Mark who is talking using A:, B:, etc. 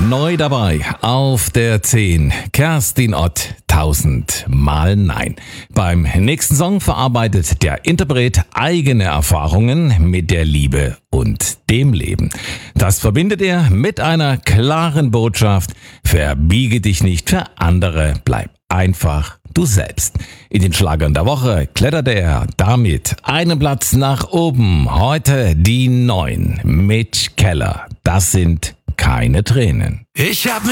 A: Neu dabei auf der 10. Kerstin Ott, 1000-mal Nein. Beim nächsten Song verarbeitet der Interpret eigene Erfahrungen mit der Liebe und dem Leben. Das verbindet er mit einer klaren Botschaft: Verbiege dich nicht für andere, bleib einfach du selbst. In den Schlagern der Woche kletterte er damit einen Platz nach oben. Heute die 9. Mitch Keller. Das sind keine Tränen.
B: Ich hab